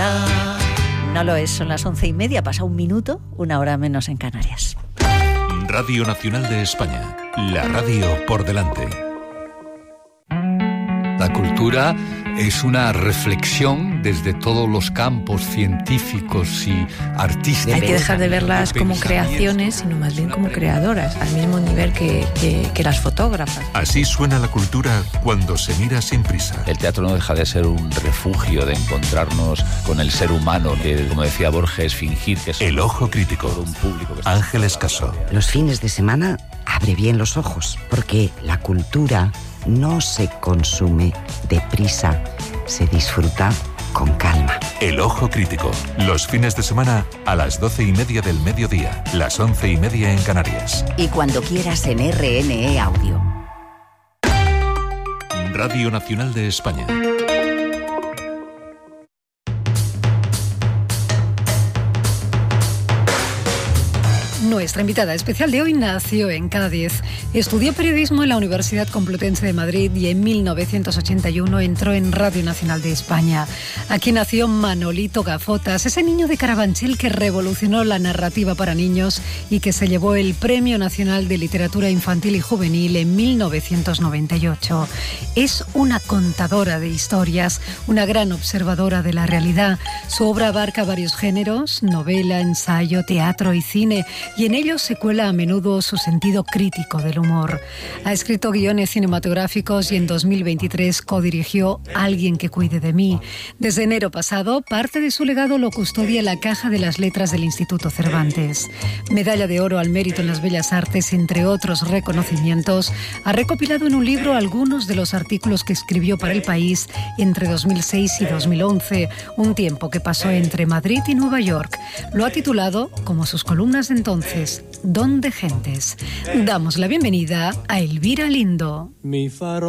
hora. No lo es, son las 11:30, pasa un minuto, una hora menos en Canarias. Radio Nacional de España, la radio por delante. La cultura es una reflexión desde todos los campos científicos y artísticos. Hay que dejar de verlas como creaciones, sino más bien como creadoras, al mismo nivel que las fotógrafas. Así suena la cultura cuando se mira sin prisa. El teatro no deja de ser un refugio de encontrarnos con el ser humano, que, como decía Borges, fingir que es El ojo crítico. un público que Ángeles Caso. Los fines de semana abre bien los ojos, porque la cultura no se consume deprisa, se disfruta con calma. El ojo crítico. Los fines de semana a las 12:30 del mediodía, las 11:30 en Canarias. Y cuando quieras en RNE Audio. Radio Nacional de España. Nuestra invitada especial de hoy nació en Cádiz, estudió periodismo en la Universidad Complutense de Madrid y en 1981 entró en Radio Nacional de España. Aquí nació Manolito Gafotas, ese niño de Carabanchel que revolucionó la narrativa para niños y que se llevó el Premio Nacional de Literatura Infantil y Juvenil en 1998. Es una contadora de historias, una gran observadora de la realidad. Su obra abarca varios géneros, novela, ensayo, teatro y cine, y en ellos se cuela a menudo su sentido crítico del humor. Ha escrito guiones cinematográficos y en 2023 codirigió Alguien que cuide de mí. Desde enero pasado, parte de su legado lo custodia la Caja de las Letras del Instituto Cervantes. Medalla de oro al mérito en las bellas artes, entre otros reconocimientos, ha recopilado en un libro algunos de los artículos que escribió para El País entre 2006 y 2011, un tiempo que pasó entre Madrid y Nueva York. Lo ha titulado, como sus columnas de entonces, Don de Gentes. Damos la bienvenida a Elvira Lindo.